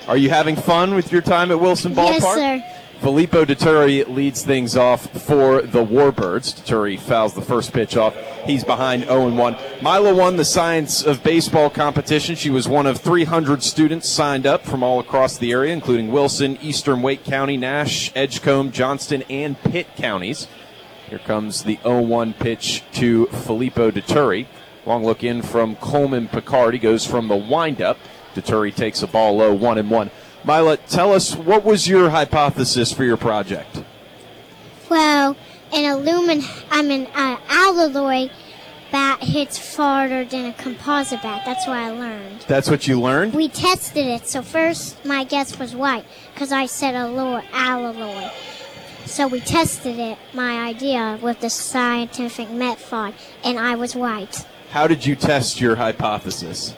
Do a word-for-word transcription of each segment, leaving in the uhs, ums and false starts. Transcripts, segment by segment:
Are you having fun with your time at Wilson Ballpark? Yes, sir. Filippo Deturi leads things off for the Warbirds. Deturi fouls the first pitch off. He's behind oh and one. Mila won the Science of Baseball competition. She was one of three hundred students signed up from all across the area, including Wilson, Eastern Wake County, Nash, Edgecombe, Johnston, and Pitt counties. Here comes the oh one pitch to Filippo Deturi. Long look in from Coleman Picard. He goes from the windup. Deturi takes a ball low, one and one. Mila, tell us, what was your hypothesis for your project? Well, an aluminum, I mean, uh, alloy bat hits farther than a composite bat. That's what I learned. That's what you learned? We tested it. So first, my guess was white, because I said alloy, alloy. So we tested it, my idea, with the scientific method, and I was white. How did you test your hypothesis?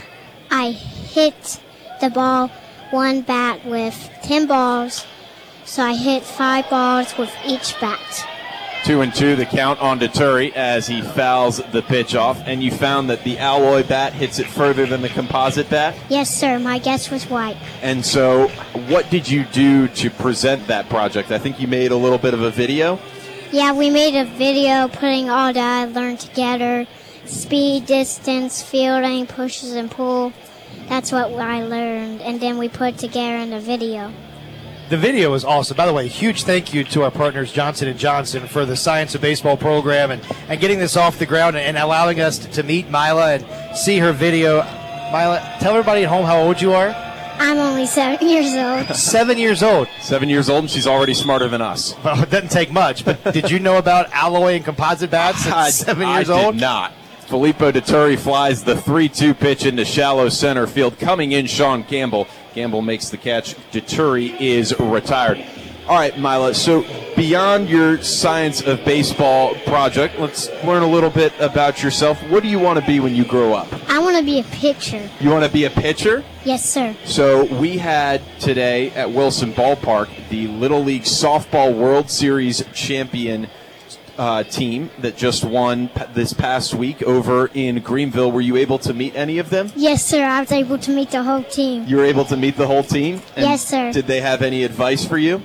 I hit the ball one bat with ten balls, so I hit five balls with each bat. Two and two, the count on Deturi as he fouls the pitch off. And you found that the alloy bat hits it further than the composite bat? Yes, sir. My guess was white. And so what did you do to present that project? I think you made a little bit of a video? Yeah, we made a video putting all that I learned together. Speed, distance, fielding, pushes and pull. That's what I learned, and then we put it together in the video. The video was awesome. By the way, huge thank you to our partners Johnson and Johnson for the Science of Baseball program and, and getting this off the ground and, and allowing us to, to meet Mila and see her video. Mila, tell everybody at home how old you are. I'm only seven years old. Seven years old. Seven years old, and she's already smarter than us. Well, it doesn't take much, but did you know about alloy and composite bats at I, seven I years did old? not. Filippo Deturi flies the three two pitch into shallow center field. Coming in, Sean Gamble. Gamble makes the catch. Deturi is retired. All right, Mila, so beyond your Science of Baseball project, let's learn a little bit about yourself. What do you want to be when you grow up? I want to be a pitcher. You want to be a pitcher? Yes, sir. So we had today at Wilson Ballpark the Little League Softball World Series champion Uh, team that just won p- this past week over in Greenville. Were you able to meet any of them? Yes, sir. I was able to meet the whole team. You were able to meet the whole team? And yes, sir. Did they have any advice for you?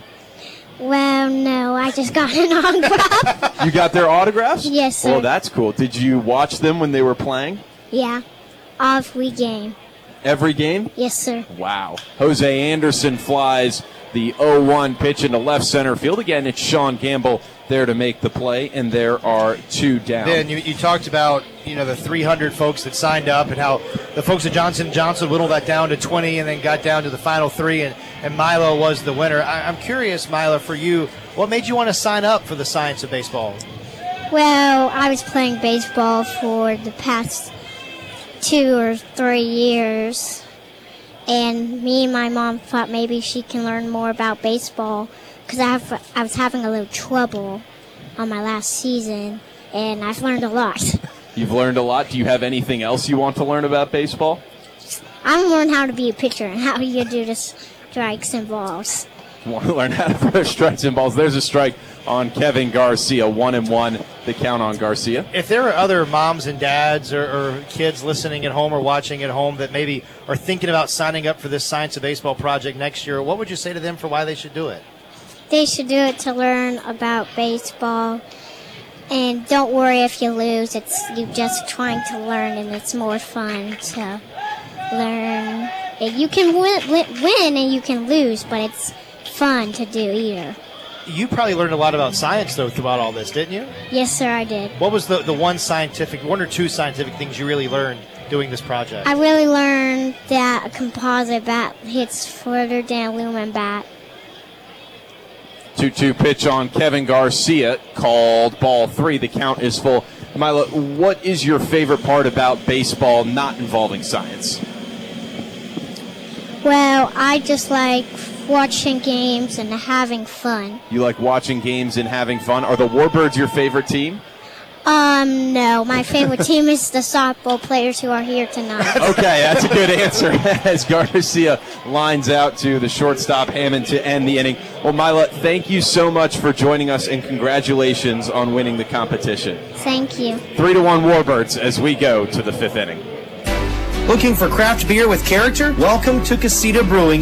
Well, no. I just got an autograph. You got their autographs? Yes, sir. Well, that's cool. Did you watch them when they were playing? Yeah. Every game. Every game? Yes, sir. Wow. Jose Anderson flies the oh one pitch into left center field. Again, it's Sean Gamble there to make the play, and there are two down. Ben, you, you talked about, you know, the three hundred folks that signed up and how the folks at Johnson and Johnson whittled that down to twenty and then got down to the final three, and, and Milo was the winner. I, I'm curious, Milo, for you, what made you want to sign up for the Science of Baseball? Well, I was playing baseball for the past two or three years, and me and my mom thought maybe she can learn more about baseball because I, have, I was having a little trouble on my last season, and I've learned a lot. You've learned a lot. Do you have anything else you want to learn about baseball? I want to learn how to be a pitcher and how you do the strikes and balls. You want to learn how to throw strikes and balls. There's a strike on Kevin Garcia, one and one, the count on Garcia. If there are other moms and dads or, or kids listening at home or watching at home that maybe are thinking about signing up for this Science of Baseball project next year, what would you say to them for why they should do it? They should do it to learn about baseball. And don't worry if you lose. It's you just trying to learn, and it's more fun to learn. You can win, win and you can lose, but it's fun to do either. You probably learned a lot about science, though, throughout all this, didn't you? Yes, sir, I did. What was the, the one scientific, one or two scientific things you really learned doing this project? I really learned that a composite bat hits further than a aluminum bat. two two pitch on Kevin Garcia, called ball three. The count is full. Mila, what is your favorite part about baseball not involving science? Well, I just like watching games and having fun. You like watching games and having fun. Are the Warbirds your favorite team? Um, no. My favorite team is the softball players who are here tonight. Okay, that's a good answer. As Garcia lines out to the shortstop, Hammond, to end the inning. Well, Mila, thank you so much for joining us, and congratulations on winning the competition. Thank you. Three to one Warbirds as we go to the fifth inning. Looking for craft beer with character? Welcome to Casita Brewing